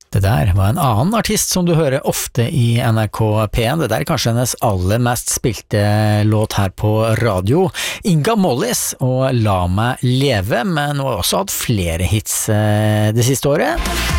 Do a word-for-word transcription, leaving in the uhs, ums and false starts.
Det der var en annen artist som du hører ofte i N R K P en. Det der er kanskje hennes aller mest spilte låt her på radio. Inga Mollis og La meg leve, men hun har også hatt flere hits eh, det siste året.